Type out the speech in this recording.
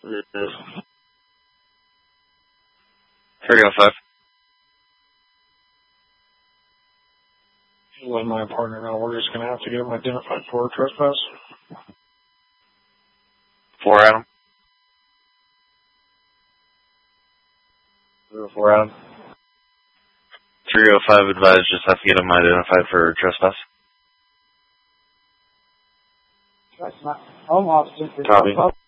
305. Let my partner know we're just going to have to get him identified for trespass. 4 Adam. 4 Adam. 305 advised, just have to get him identified for trespass. That's not home office. Copy.